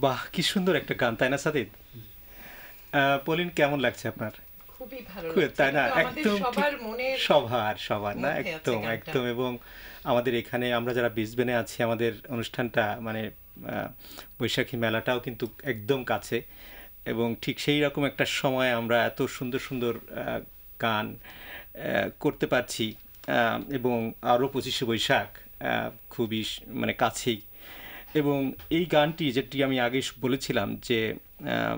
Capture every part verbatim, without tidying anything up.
বাহ, কি সুন্দর একটা গান, তাই না সাদিদ? পলিন, কেমন লাগছে আপনার? খুবই ভালো লাগছে, তাই না? আমাদের একদম সবার মনের সবার সবার না, মধ্যে আছে একদম গানটা। একদম। এবং আমাদের এখানে আমরা যারা ব্রিসবেনে আছি, আমাদের অনুষ্ঠানটা মানে আহ, বৈশাখী মেলাটাও কিন্তু একদম কাছে, এবং ঠিক সেই রকম একটা সময় আমরা এত সুন্দর সুন্দর আহ, গান আহ, করতে পারছি। আহ, এবং আরও পঁচিশে বৈশাখ আহ, খুবই স- মানে কাছেই। এবং এই গানটি, যেটি আমি আগে বলেছিলাম যে আহ,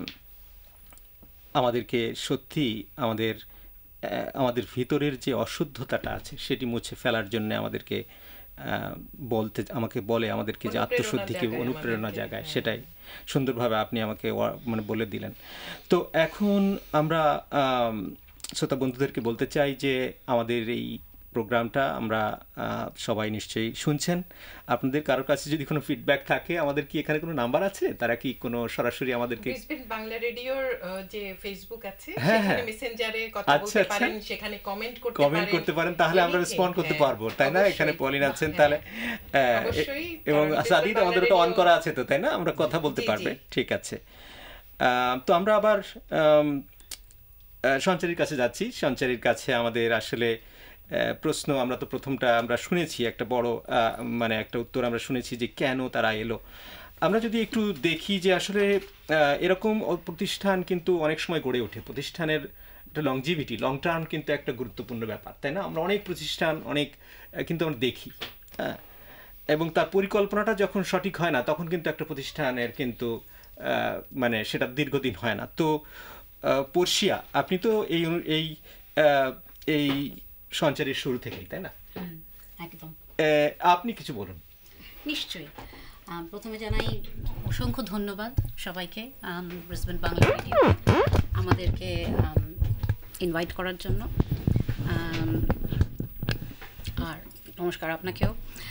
আমাদেরকে সত্যি আমাদের আহ, আমাদের ভিতরের যে অশুদ্ধতাটা আছে সেটি মুছে ফেলার জন্য আমাদেরকে আহ, বলতে আমাকে বলে আমাদেরকে যে অনুপ্রেরণা আত্মশুদ্ধিকে জাগায় অনুপ্রেরণা আমাদেরকে, জাগায়, হ্যাঁ। সেটাই সুন্দরভাবে আপনি আমাকে ওয়া- মানে বলে দিলেন। তো এখন আমরা আম, শ্রোতা বন্ধুদেরকে বলতে চাই যে আমাদের এই প্রোগ্রামটা আমরা আহ, সবাই নিশ্চয়ই শুনছেন। আপনাদের কারোর কাছে যদি কোনো ফিডব্যাক থাকে, আমাদের কি এখানে কোনো নাম্বার আছে? তারা কি কোনো সরাসরি আমাদেরকে? ব্রিসবেন বাংলা রেডিওর আহ, যে ফেসবুক আছে, হ্যাঁ, সেখানে হ্যাঁ। মেসেঞ্জারে কথা আচ্ছা, বলতে আচ্ছা। পারেন, সেখানে কমেন্ট করতে কমেন্ট পারেন, করতে পারেন, তাহলে আমরা anything, রেসপন্ড করতে হ্যাঁ, পারবো, তাই না? এখানে অবশ্যই। পলিন আছেন, হ্যাঁ, তাহলে আহ, এ- অবশ্যই, এবং কারণ ব্রিসবেন সাদিদ, বাংলা আমাদের ওটা অন রেডিও- করা আছে তো, তাই না? আমরা কথা বলতে জি, পারবে, জি। ঠিক আছে। আহ, তো আমরা আবার আম, আহ, সঞ্চারীর কাছে যাচ্ছি। সঞ্চারীর কাছে আমাদের আসলে আহ, প্রশ্ন, আমরা তো প্রথমটা আমরা শুনেছি, একটা বড় আহ, মানে একটা উত্তর আমরা শুনেছি যে কেন তারা এলো। আমরা যদি একটু দেখি যে আসলে আহ, এরকম ও- প্রতিষ্ঠান কিন্তু অনেক সময় গড়ে ওঠে। প্রতিষ্ঠানের একটা লংজিভিটি, লং টার্ম কিন্তু একটা গুরুত্বপূর্ণ ব্যাপার, তাই না? আমরা অনেক প্রতিষ্ঠান অনেক আহ, কিন্তু আমরা দেখি, হ্যাঁ, এবং তার পরিকল্পনাটা যখন সঠিক হয় না, তখন কিন্তু একটা প্রতিষ্ঠানের কিন্তু আহ, মানে সেটা দীর্ঘদিন হয় না। তো আহ, পর্ষিয়া, আপনি তো এই অনু- এই আহ, এই সঞ্চারের শুরু থেকেই, তাই না? হুম, একদম আহ, আপনি কিছু বলুন। নিশ্চয়ই। আম, প্রথমে জানাই অসংখ্য ধন্যবাদ সবাইকে আম, ব্রিসবেন বাংলা রেডিও আমাদেরকে ইনভাইট করার জন্য। আম, আর নমস্কার আপনাকেও।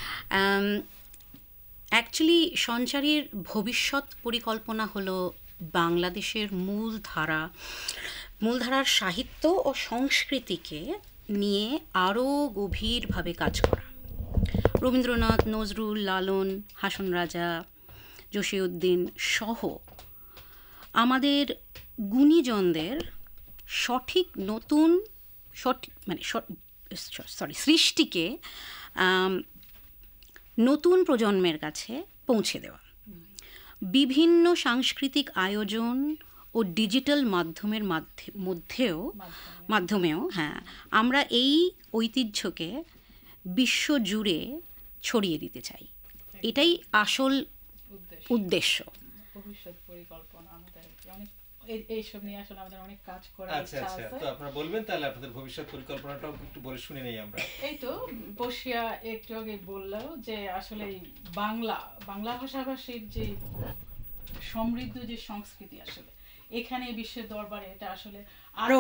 অ্যাকচুয়ালি সঞ্চারীর ভবিষ্যৎ পরিকল্পনা হলো বাংলাদেশের মূলধারা মূলধারার সাহিত্য ও সংস্কৃতিকে নিয়ে আরও গভীরভাবে কাজ করা। রবীন্দ্রনাথ, নজরুল, লালন, হাসন রাজা, জসিউদ্দিন সহ আমাদের গুণীজনদের সঠিক নতুন সঠিক মানে সরি সৃষ্টিকে আম, নতুন প্রজন্মের কাছে পৌঁছে দেওয়া। বিভিন্ন সাংস্কৃতিক আয়োজন ও ডিজিটাল মাধ্যমের মাধ্যে মধ্যেও মাধ্যমেও হ্যাঁ, আমরা এই ঐতিহ্যকে বিশ্বজুড়ে ছড়িয়ে দিতে চাই। এটাই আসল উদ্দেশ্য। ভবিষ্যৎ পরিকল্পনা আমাদের অনেক এই- এইসব নিয়ে আসলে আমাদের অনেক কাজ করার আচ্ছা ইচ্ছা আচ্ছা, আছে। তো আপনারা বলবেন তাহলে আপনাদের ভবিষ্যৎ পরিকল্পনাটাও একটু বলে শুনে নেই আমরা। এই তো বসিয়া একটু আগে বললো যে আসলে এই বাংলা বাংলা ভাষাভাষীর যে সমৃদ্ধ যে সংস্কৃতি, আসলে এখানে বিশ্বের দরবারে এটা আসলে আরো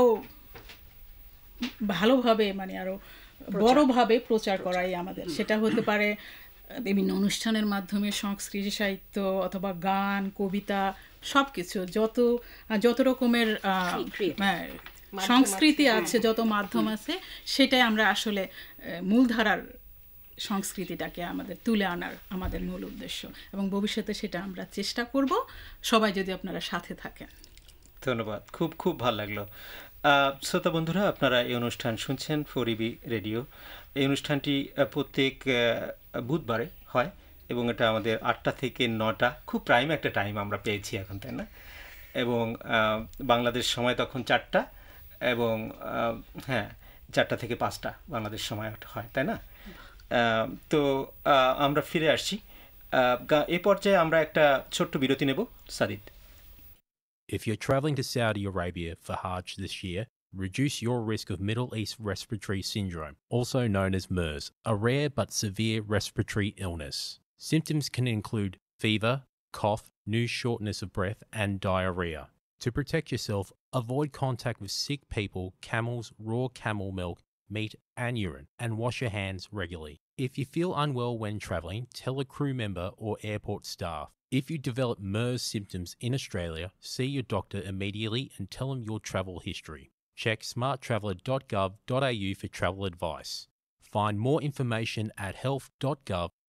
ভালোভাবে মানে আরো বড়ভাবে প্রচার করাই আমাদের। সেটা হতে পারে বিভিন্ন অনুষ্ঠানের মাধ্যমে, সংস্কৃতি সাহিত্য অথবা গান, কবিতা, সব কিছু যত যত রকমের আহ, Creative. হ্যাঁ, মাধ্যম সংস্কৃতি আছে, আছে, যত মাধ্যম আছে, সেটাই আমরা আসলে আহ, মূলধারার সংস্কৃতিটাকে আমাদের তুলে আনার আমাদের মূল উদ্দেশ্য, এবং ভবিষ্যতে সেটা আমরা চেষ্টা করব, সবাই যদি আপনারা সাথে থাকেন। ধন্যবাদ, খুব খুব ভালো লাগলো। আহ, শ্রোতা বন্ধুরা, আপনারা এই অনুষ্ঠান শুনছেন ফোরিবি রেডিও। এই অনুষ্ঠানটি আহ, প্রত্যেক আহ, বুধবারে হয়, এবং এটা আমাদের আটটা থেকে নটা, খুব প্রাইম একটা টাইম আমরা পেয়েছি এখন, তাই না? এবং আহ, বাংলাদেশ সময় তখন চারটা, এবং আহ, হ্যাঁ, চারটা থেকে পাঁচটা বাংলাদেশ সময় হয়, তাই না? আহ, তো আহ, আমরা ফিরে আসছি। আহ, গা- এ পর্যায়ে আমরা একটা ছোট্ট বিরতি নেব। Sadid. If you're traveling to Saudi Arabia for Hajj this year, reduce your risk of Middle East respiratory syndrome, also known as MERS, a rare but severe respiratory illness. Symptoms can include fever, cough, new shortness of breath, and diarrhea. To protect yourself, avoid contact with sick people, camels, raw camel milk, meat, and urine, and wash your hands regularly. If you feel unwell when traveling, tell a crew member or airport staff. If you develop MERS symptoms in Australia, see your doctor immediately and tell them your travel history. Check smart traveller dot gov dot a u for travel advice. Find more information at health dot gov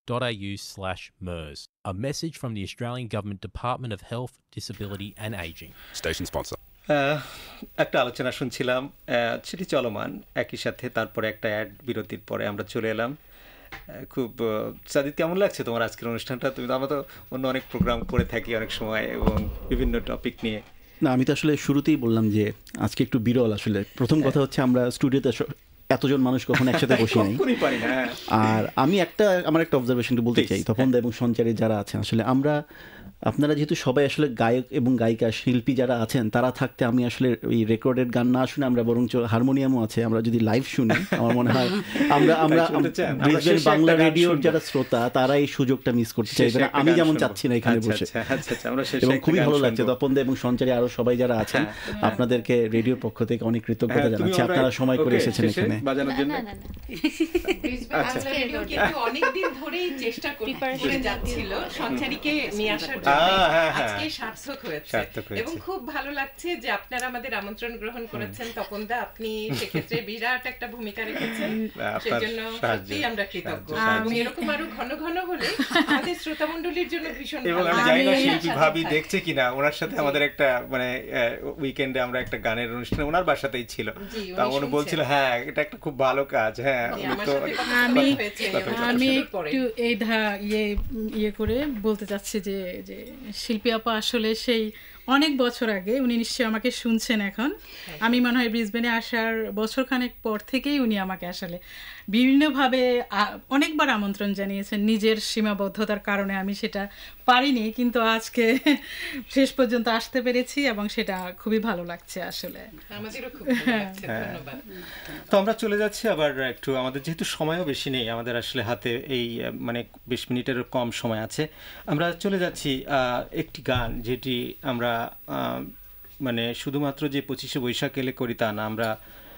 au slash MERS. A message from the Australian Government Department of Health, Disability and Ageing. Station sponsor. আহ, একটা আলোচনা শুনছিলাম, আহ, সেটি চলমান, একই সাথে তারপরে একটা add বিরতির পরে আমরা চলে এলাম। আহ, খুব আহ, সাদিদ, কেমন লাগছে তোমার আজকের অনুষ্ঠানটা? তুমি তো, আমরা তো অন্য অনেক প্রোগ্রাম করে থাকি অনেক সময় এবং বিভিন্ন টপিক নিয়ে। না, আমি তো আসলে শুরুতেই বললাম যে আজকে একটু বিরল। আসলে প্রথম কথা হচ্ছে আমরা স্টুডিওতে এতজন মানুষ কখনো একসাথে বসি নাই। আর আমি একটা আমার একটা অবজারভেশন বলতে চাই, তপনদা এবং সঞ্চারী যারা আছেন, আসলে আমরা আপনারা যেহেতু সবাই আসলে গায়ক এবং গায়িকা শিল্পী যারা আছেন, তারা থাকতে আমি আসলে ওই রেকর্ডেড গান না শুনে, আমরা বরঞ্চ হারমোনিয়ামও আছে, আমরা যদি লাইভ শুনি আমার মনে হয় আমরা আমরা ব্রিসবেন বাংলা রেডিওর যারা শ্রোতা তারা এই সুযোগটা মিস করতে চাইবে না, আমি যেমন চাচ্ছি না এখানে বসে। এবং খুবই ভালো লাগছে তপনদা এবং সঞ্চারী আরো সবাই যারা আছেন, আপনাদেরকে রেডিওর পক্ষ থেকে অনেক কৃতজ্ঞতা জানাচ্ছি, আপনারা সময় করে এসেছেন এখানে। অনেকদিন ধরেই চেষ্টা করে যাচ্ছিল সঞ্চারীকে নিয়ে আসার, আজকে সার্থক হয়েছে এবং খুব ভালো লাগছে যে আপনারা আমাদের আমন্ত্রণ গ্রহণ করেছেন। তপনদা, আপনি সেক্ষেত্রে বিরাট একটা ভূমিকা রেখেছেন, সেজন্য সত্যিই আমরা কৃতজ্ঞ। এবং এরকম আরো ঘন ঘন হলে আমাদের শ্রোতা মণ্ডলীর জন্য ভীষণ ভালো। আমি জানি না শিল্পী ভাবি দেখছে কিনা, ওনার সাথে আমাদের একটা মানে উইকেন্ডে আমরা একটা গানের অনুষ্ঠানে ওনার বাসাতেই ছিল, তা উনি বলছিল হ্যাঁ এটা একটা খুব ভালো কাজ। হ্যাঁ, আমি আমি একটু এই ধা ইয়ে ইয়ে করে বলতে চাচ্ছি যে যে শিল্পী আপা আসলে সেই অনেক বছর আগে, উনি নিশ্চয়ই আমাকে শুনছেন এখন, আমি মনে হয় ব্রিসবেনে আসার বছরখানেক পর থেকেই উনি আমাকে আসলে বিভিন্নভাবে অনেকবার আমন্ত্রণ জানিয়েছেন। নিজের সীমাবদ্ধতার কারণে আমি সেটা পারিনি, কিন্তু আজকে শেষ পর্যন্ত আসতে পেরেছি এবং সেটা খুবই ভালো লাগছে আসলে। আমাদেরও খুব ভালো লাগছে, ধন্যবাদ। তো আমরা চলে যাচ্ছি আবার একটু, আমাদের যেহেতু সময়ও বেশি নেই, আমাদের আসলে হাতে এই মানে বিশ মিনিটেরও কম সময় আছে, আমরা চলে যাচ্ছি একটি গান যেটি আমরা মানে শুধুমাত্র যে পঁচিশে বৈশাখ এলে করি তা না, আমরা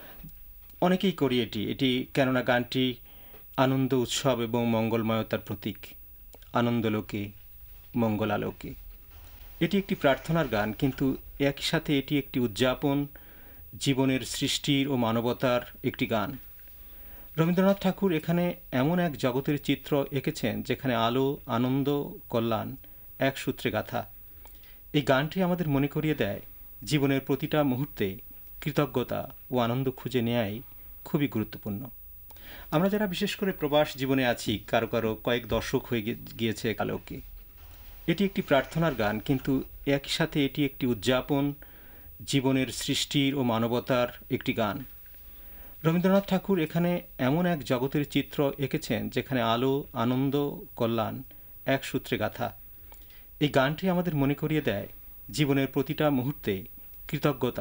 অনেকেই করি এটি এটি কেননা গানটি আনন্দ, উৎসব এবং মঙ্গলময়তার প্রতীক। আনন্দলোকে মঙ্গল আলোকে, এটি একটি প্রার্থনার গান, কিন্তু একই সাথে এটি একটি উদযাপন, জীবনের সৃষ্টির ও মানবতার একটি গান। রবীন্দ্রনাথ ঠাকুর এখানে এমন এক জগতের চিত্র এঁকেছেন যেখানে আলো, আনন্দ, কল্যাণ এক সূত্রে গাঁথা। এই গানটি আমাদের মনে করিয়ে দেয় জীবনের প্রতিটা মুহূর্তে কৃতজ্ঞতা ও আনন্দ খুঁজে নেয়াই খুবই গুরুত্বপূর্ণ। আমরা যারা বিশেষ করে প্রবাস জীবনে আছি, কারো কারো কয়েক দশক হয়ে গিয়েছে আলোকে, এটি একটি প্রার্থনার গান, কিন্তু একই সাথে এটি একটি উদযাপন, জীবনের সৃষ্টির ও মানবতার একটি গান। রবীন্দ্রনাথ ঠাকুর এখানে এমন এক জগতের চিত্র এঁকেছেন যেখানে আলো, আনন্দ, কল্যাণ এক সূত্রে গাঁথা। এই গানটি আমাদের মনে করিয়ে দেয় জীবনের প্রতিটা মুহূর্তে কৃতজ্ঞতা